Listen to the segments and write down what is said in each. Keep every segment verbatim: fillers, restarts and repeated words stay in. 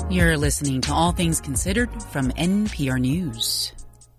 You're listening to All Things Considered from N P R News.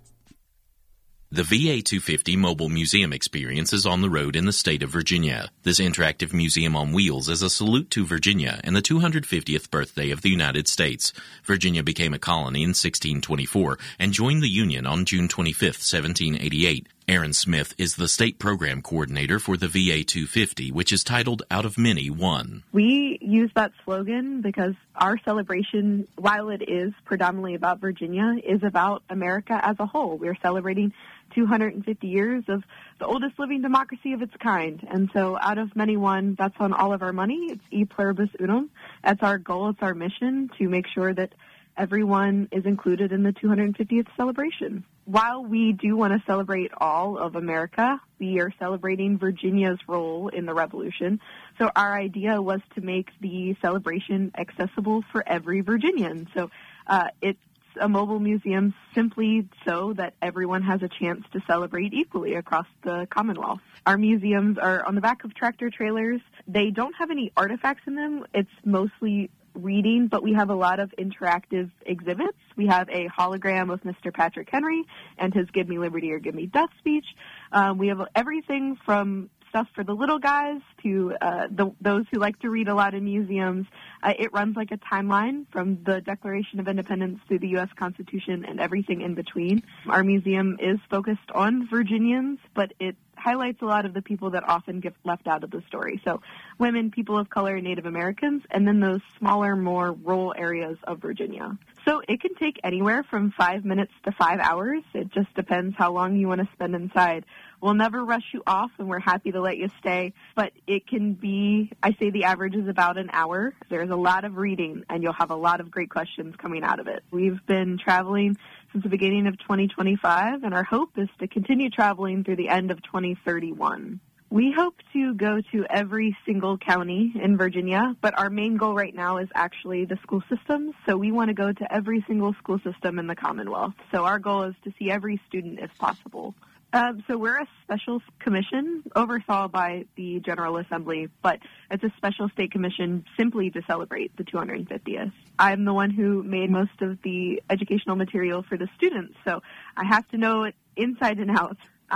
The V A two fifty Mobile Museum Experience is on the road in the state of Virginia. This interactive museum on wheels is a salute to Virginia and the two hundred fiftieth birthday of the United States. Virginia became a colony in sixteen twenty-four and joined the Union on June twenty-fifth, seventeen eighty-eight. Aaron Smith is the state program coordinator for the V A two fifty, which is titled Out of Many, One. We use that slogan because our celebration, while it is predominantly about Virginia, is about America as a whole. We're celebrating two hundred fifty years of the oldest living democracy of its kind. And so out of many one, that's on all of our money. It's e pluribus unum. That's our goal. It's our mission to make sure that everyone is included in the two hundred fiftieth celebration. While we do want to celebrate all of America, we are celebrating Virginia's role in the revolution. So our idea was to make the celebration accessible for every Virginian. So uh, it's a mobile museum simply so that everyone has a chance to celebrate equally across the Commonwealth. Our museums are on the back of tractor trailers. They don't have any artifacts in them. It's mostly reading, but we have a lot of interactive exhibits. We have a hologram of Mister Patrick Henry and his Give Me Liberty or Give Me Death speech. Um, we have everything from stuff for the little guys to uh, the, those who like to read a lot in museums. Uh, it runs like a timeline from the Declaration of Independence through the U S Constitution and everything in between. Our museum is focused on Virginians, but it highlights a lot of the people that often get left out of the story. So women, people of color, Native Americans, and then those smaller, more rural areas of Virginia. So it can take anywhere from five minutes to five hours. It just depends how long you want to spend inside. We'll never rush you off, and we're happy to let you stay. But it can be, I say the average is about an hour. There's a lot of reading, and you'll have a lot of great questions coming out of it. We've been traveling since the beginning of twenty twenty-five, and our hope is to continue traveling through the end of twenty thirty-one. We hope to go to every single county in Virginia, but our main goal right now is actually the school systems. So we want to go to every single school system in the Commonwealth. So our goal is to see every student if possible. Um, so we're a special commission oversaw by the General Assembly, but it's a special state commission simply to celebrate the two hundred fiftieth. I'm the one who made most of the educational material for the students, so I have to know it inside and out.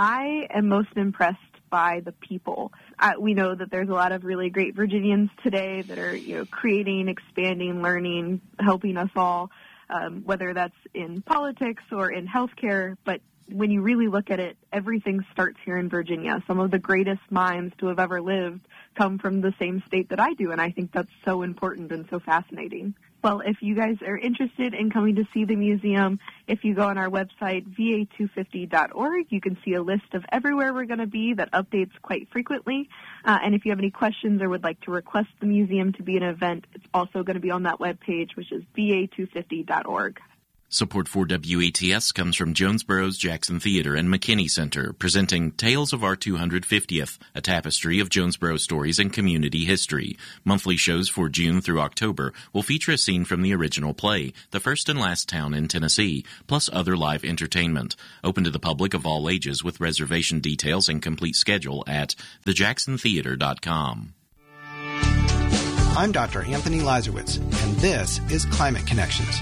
I am most impressed by the people. Uh, we know that there's a lot of really great Virginians today that are, you know, creating, expanding, learning, helping us all, um, whether that's in politics or in healthcare. But when you really look at it, everything starts here in Virginia. Some of the greatest minds to have ever lived come from the same state that I do, and I think that's so important and so fascinating. Well, if you guys are interested in coming to see the museum, if you go on our website, V A two fifty dot org, you can see a list of everywhere we're going to be that updates quite frequently. Uh, and if you have any questions or would like to request the museum to be an event, it's also going to be on that webpage, which is V A two fifty dot org. Support for W A T S comes from Jonesboro's Jackson Theater and McKinney Center, presenting Tales of Our two hundred fiftieth, a tapestry of Jonesboro stories and community history. Monthly shows for June through October will feature a scene from the original play, The First and Last Town in Tennessee, plus other live entertainment. Open to the public of all ages with reservation details and complete schedule at the jackson theater dot com. I'm Doctor Anthony Lazarowitz, and this is Climate Connections.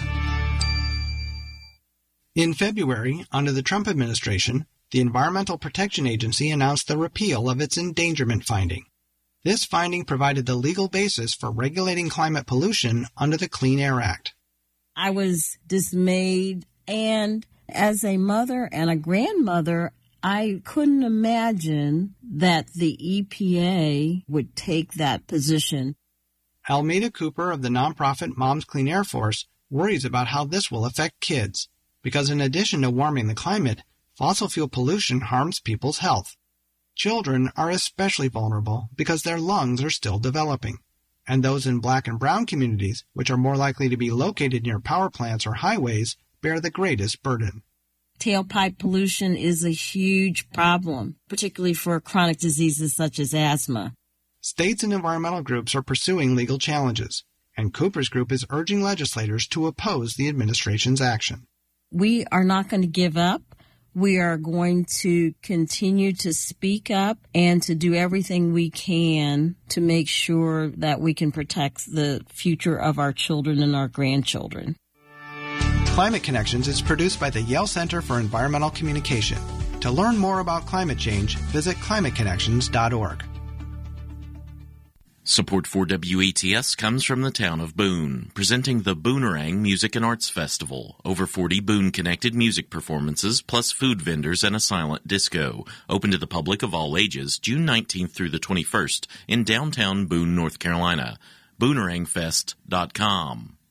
In February, under the Trump administration, the Environmental Protection Agency announced the repeal of its endangerment finding. This finding provided the legal basis for regulating climate pollution under the Clean Air Act. I was dismayed, and as a mother and a grandmother, I couldn't imagine that the E P A would take that position. Almeda Cooper of the nonprofit Moms Clean Air Force worries about how this will affect kids, because in addition to warming the climate, fossil fuel pollution harms people's health. Children are especially vulnerable because their lungs are still developing, and those in black and brown communities, which are more likely to be located near power plants or highways, bear the greatest burden. Tailpipe pollution is a huge problem, particularly for chronic diseases such as asthma. States and environmental groups are pursuing legal challenges, and Cooper's group is urging legislators to oppose the administration's action. We are not going to give up. We are going to continue to speak up and to do everything we can to make sure that we can protect the future of our children and our grandchildren. Climate Connections is produced by the Yale Center for Environmental Communication. To learn more about climate change, visit climate connections dot org. Support for W A T S comes from the town of Boone, presenting the Boonerang Music and Arts Festival. Over forty Boone-connected music performances, plus food vendors and a silent disco. Open to the public of all ages, June nineteenth through the twenty-first in downtown Boone, North Carolina. boonerang fest dot com.